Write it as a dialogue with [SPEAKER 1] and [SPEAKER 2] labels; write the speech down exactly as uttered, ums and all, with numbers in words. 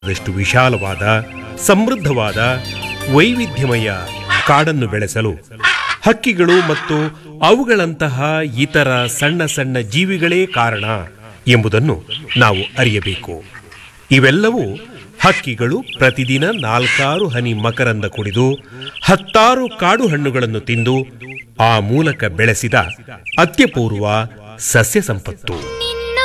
[SPEAKER 1] ಅದಷ್ಟು ವಿಶಾಲವಾದ ಸಮೃದ್ಧವಾದ ವೈವಿಧ್ಯಮಯ ಕಾಡನ್ನು ಬೆಳೆಸಲು ಹಕ್ಕಿಗಳು ಮತ್ತು ಅವುಗಳಂತಹ ಇತರ ಸಣ್ಣ ಸಣ್ಣ ಜೀವಿಗಳೇ ಕಾರಣ ಎಂಬುದನ್ನು ನಾವು ಅರಿಯಬೇಕು. ಇವೆಲ್ಲವೂ ಹಕ್ಕಿಗಳು ಪ್ರತಿದಿನ ನಾಲ್ಕಾರು ಹನಿ ಮಕರಂದ ಕುಡಿದು ಹತ್ತಾರು ಕಾಡು ಹಣ್ಣುಗಳನ್ನು ತಿಂದು ಆ ಮೂಲಕ ಬೆಳೆಸಿದ ಅತ್ಯಪೂರ್ವ ಸಸ್ಯ ಸಂಪತ್ತು.